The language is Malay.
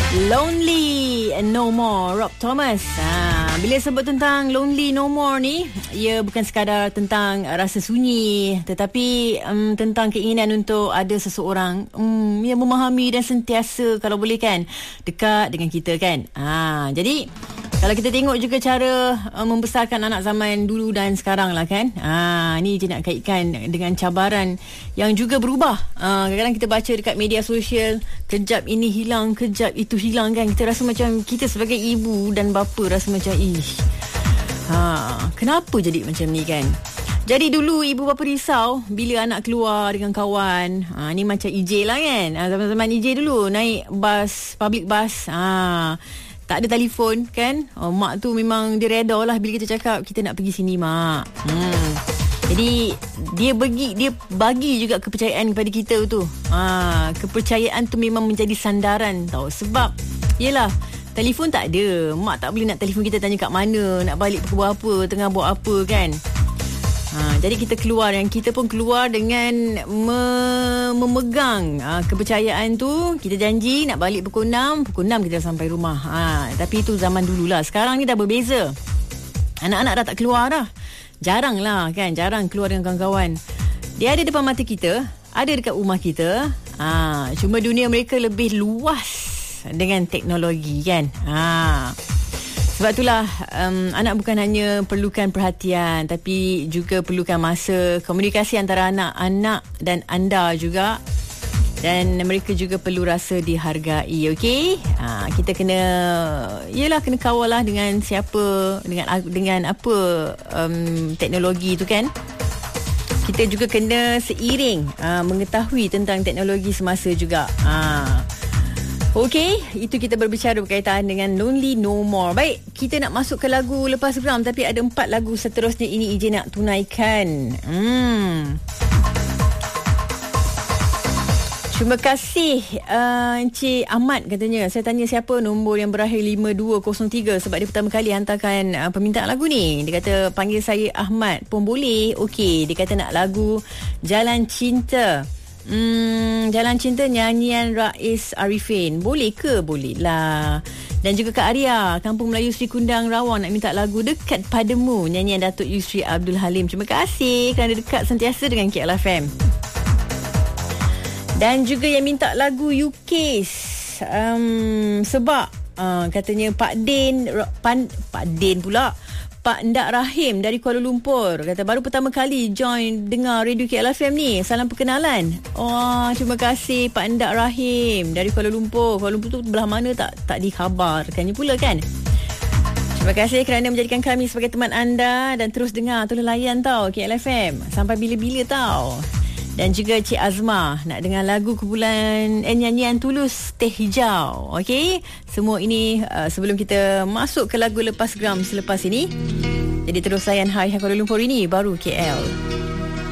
Lonely No More, Rob Thomas. Bila sebut tentang Lonely No More ni, ia bukan sekadar tentang rasa sunyi, tetapi tentang keinginan untuk ada seseorang yang memahami dan sentiasa, kalau boleh kan, dekat dengan kita kan. Jadi kalau kita tengok juga cara membesarkan anak zaman dulu dan sekarang lah kan. Ni je nak kaitkan dengan cabaran yang juga berubah. Kadang-kadang kita baca dekat media sosial, kejap ini hilang, kejap itu hilang kan. Kita rasa macam, kita sebagai ibu dan bapa rasa macam kenapa jadi macam ni kan. Jadi dulu ibu bapa risau bila anak keluar dengan kawan. Ni macam EJ lah kan. Zaman-zaman EJ dulu naik bas, public bus. Tak ada telefon kan. Mak tu memang dia reda lah bila kita cakap kita nak pergi sini mak. Jadi dia bagi juga kepercayaan kepada kita tu. Kepercayaan tu memang menjadi sandaran tau. Sebab yelah, telefon tak ada. Mak tak boleh nak telefon kita tanya kat mana, nak balik pukul berapa, tengah buat apa kan. Jadi kita keluar, dan kita pun keluar dengan memegang kepercayaan tu. Kita janji nak balik pukul 6 kita dah sampai rumah. Tapi itu zaman dululah. Sekarang ni dah berbeza. Anak-anak dah tak keluar dah. Jarang lah kan, jarang keluar dengan kawan-kawan. Dia ada depan mata kita, ada dekat rumah kita. Cuma dunia mereka lebih luas dengan teknologi kan. Sebab itulah anak bukan hanya perlukan perhatian, tapi juga perlukan masa, komunikasi antara anak-anak dan anda juga. Dan mereka juga perlu rasa dihargai, okey? Kita kena kawal lah dengan siapa, dengan apa teknologi tu kan. Kita juga kena seiring mengetahui tentang teknologi semasa juga. Okey, itu kita berbicara berkaitan dengan Lonely No More. Baik, kita nak masuk ke lagu lepas program, tapi ada 4 lagu seterusnya ini EJ nak tunaikan. Terima kasih Encik Ahmad katanya. Saya tanya siapa nombor yang berakhir 5203 sebab dia pertama kali hantarkan permintaan lagu ni. Dia kata panggil saya Ahmad pun boleh. Okey, dia kata nak lagu Jalan Cinta. Jalan Cinta nyanyian Rais Arifin. Boleh ke? Boleh lah. Dan juga Kak Arya, Kampung Melayu Sri Kundang Rawang, nak minta lagu Dekat Padamu nyanyian Datuk Yusri Abdul Halim. Terima kasih kerana dekat sentiasa dengan KLFM. Dan juga yang minta lagu UK's sebab katanya Pak Din pula, Pak Ndak Rahim dari Kuala Lumpur. Kata baru pertama kali join dengar Radio KLFM ni. Salam perkenalan. Terima kasih Pak Ndak Rahim dari Kuala Lumpur. Kuala Lumpur tu belah mana tak dikhabarkannya pula kan. Terima kasih kerana menjadikan kami sebagai teman anda dan terus dengar, terus layan tau KLFM sampai bila-bila tau. Dan juga Cik Azma nak dengar lagu kumpulan nyanyian Tulus Teh Hijau. Okey, semua ini sebelum kita masuk ke lagu lepas geram selepas ini. Jadi terus layan Hai Kuala Lumpur, ini baru KL.